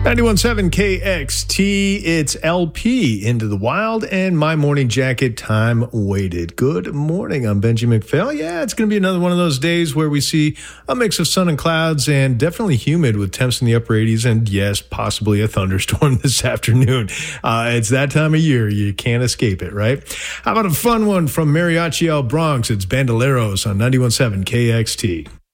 91.7 KXT, it's LP Into the Wild, and my morning jacket time waited. Good morning, I'm Benji McPhail. Yeah, it's going to be another one of those days where we see a mix of sun and clouds and definitely humid with temps in the upper 80s and, yes, possibly a thunderstorm this afternoon. It's that time of year. You can't escape it, right? How about a fun one from Mariachi El Bronx? It's Bandoleros on 91.7 KXT.